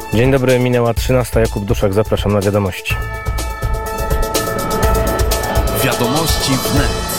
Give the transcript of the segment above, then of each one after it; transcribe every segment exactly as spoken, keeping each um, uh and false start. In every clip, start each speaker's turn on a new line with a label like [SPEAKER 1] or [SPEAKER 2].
[SPEAKER 1] Dzień dobry, minęła trzynasta. Jakub Duszak, zapraszam na wiadomości.
[SPEAKER 2] Wiadomości wnet.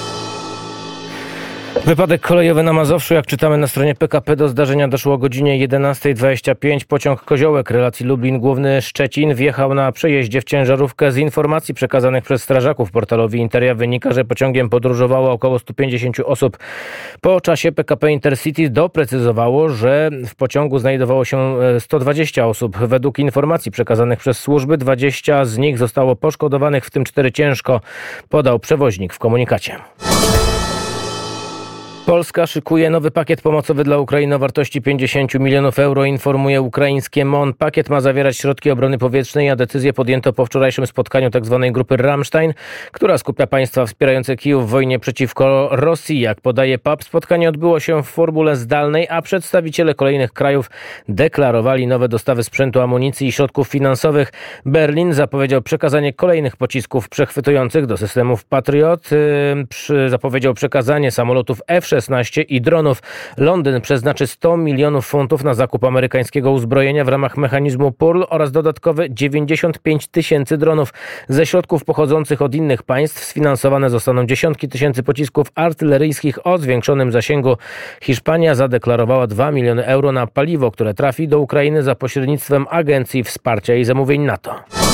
[SPEAKER 1] Wypadek kolejowy na Mazowszu, jak czytamy na stronie P K P, do zdarzenia doszło o godzinie jedenasta dwadzieścia pięć. Pociąg Koziołek relacji Lublin Główny Szczecin wjechał na przejeździe w ciężarówkę. Z informacji przekazanych przez strażaków portalowi Interia wynika, że pociągiem podróżowało około stu pięćdziesięciu osób. Po czasie P K P Intercity doprecyzowało, że w pociągu znajdowało się sto dwadzieścia osób. Według informacji przekazanych przez służby dwadzieścia z nich zostało poszkodowanych, w tym cztery ciężko, podał przewoźnik w komunikacie. Polska szykuje nowy pakiet pomocowy dla Ukrainy o wartości pięćdziesiąt milionów euro, informuje ukraińskie M O N. Pakiet ma zawierać środki obrony powietrznej, a decyzję podjęto po wczorajszym spotkaniu tzw. grupy Rammstein, która skupia państwa wspierające Kijów w wojnie przeciwko Rosji. Jak podaje P A P, spotkanie odbyło się w formule zdalnej, a przedstawiciele kolejnych krajów deklarowali nowe dostawy sprzętu, amunicji i środków finansowych. Berlin zapowiedział przekazanie kolejnych pocisków przechwytujących do systemów Patriot. Yy, zapowiedział przekazanie samolotów F szesnaście i dronów. Londyn przeznaczy sto milionów funtów na zakup amerykańskiego uzbrojenia w ramach mechanizmu Pearl oraz dodatkowe dziewięćdziesiąt pięć tysięcy dronów. Ze środków pochodzących od innych państw sfinansowane zostaną dziesiątki tysięcy pocisków artyleryjskich o zwiększonym zasięgu. Hiszpania zadeklarowała dwa miliony euro na paliwo, które trafi do Ukrainy za pośrednictwem Agencji Wsparcia i Zamówień NATO.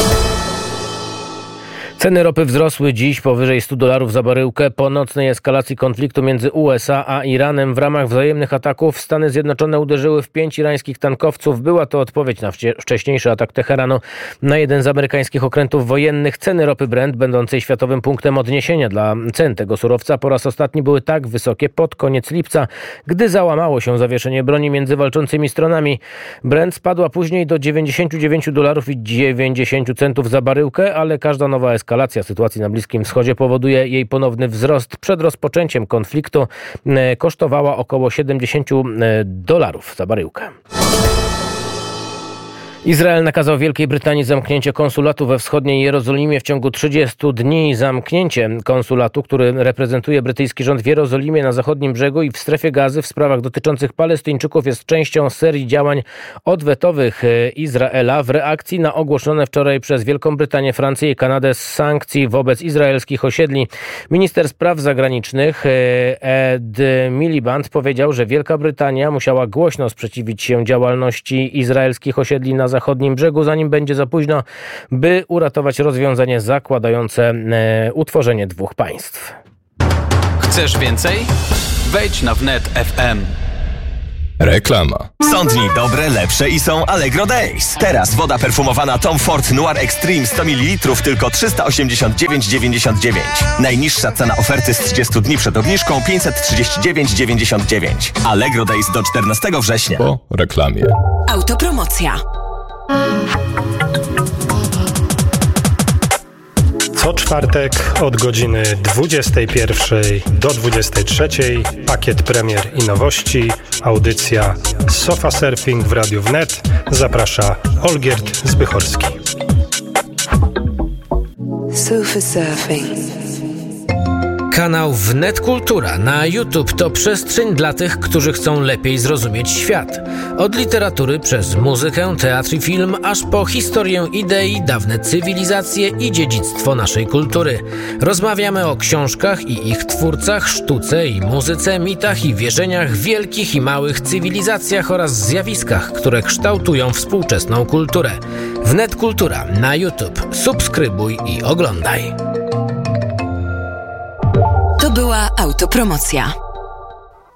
[SPEAKER 1] Ceny ropy wzrosły dziś powyżej stu dolarów za baryłkę po nocnej eskalacji konfliktu między U S A a Iranem. W ramach wzajemnych ataków Stany Zjednoczone uderzyły w pięć irańskich tankowców. Była to odpowiedź na wcześniejszy atak Teheranu na jeden z amerykańskich okrętów wojennych. Ceny ropy Brent, będącej światowym punktem odniesienia dla cen tego surowca, po raz ostatni były tak wysokie pod koniec lipca, gdy załamało się zawieszenie broni między walczącymi stronami. Brent spadła później do dziewięćdziesięciu dziewięciu dolarów i dziewięćdziesięciu centów za baryłkę, ale każda nowa eskalacja Eskalacja sytuacji na Bliskim Wschodzie powoduje jej ponowny wzrost. Przed rozpoczęciem konfliktu kosztowała około siedemdziesiąt dolarów za baryłkę. Izrael nakazał Wielkiej Brytanii zamknięcie konsulatu we wschodniej Jerozolimie w ciągu trzydziestu dni. Zamknięcie konsulatu, który reprezentuje brytyjski rząd w Jerozolimie na zachodnim brzegu i w strefie Gazy w sprawach dotyczących Palestyńczyków, jest częścią serii działań odwetowych Izraela w reakcji na ogłoszone wczoraj przez Wielką Brytanię, Francję i Kanadę sankcji wobec izraelskich osiedli. Minister spraw zagranicznych Ed Miliband powiedział, że Wielka Brytania musiała głośno sprzeciwić się działalności izraelskich osiedli na zachodnim brzegu, zanim będzie za późno, by uratować rozwiązanie zakładające e, utworzenie dwóch państw.
[SPEAKER 2] Chcesz więcej? Wejdź na wnet kropka f m.
[SPEAKER 3] Reklama.
[SPEAKER 4] Są dni dobre, lepsze i są Allegro Days. Teraz woda perfumowana Tom Ford Noir Extreme sto mililitrów tylko trzysta osiemdziesiąt dziewięć dziewięćdziesiąt dziewięć. Najniższa cena oferty z trzydziestu dni przed obniżką pięćset trzydzieści dziewięć dziewięćdziesiąt dziewięć. Allegro Days do czternastego września.
[SPEAKER 3] Po reklamie.
[SPEAKER 5] Autopromocja.
[SPEAKER 6] Co czwartek od godziny dwudziestej pierwszej do dwudziestej trzeciej pakiet premier i nowości, audycja Sofa Surfing w Radiu Wnet. Zaprasza Olgierd Zbychorski.
[SPEAKER 7] Sofa Surfing.
[SPEAKER 8] Kanał Wnet Kultura na YouTube to przestrzeń dla tych, którzy chcą lepiej zrozumieć świat. Od literatury przez muzykę, teatr i film, aż po historię idei, dawne cywilizacje i dziedzictwo naszej kultury. Rozmawiamy o książkach i ich twórcach, sztuce i muzyce, mitach i wierzeniach, wielkich i małych cywilizacjach oraz zjawiskach, które kształtują współczesną kulturę. Wnet Kultura na YouTube. Subskrybuj i oglądaj.
[SPEAKER 5] To była autopromocja.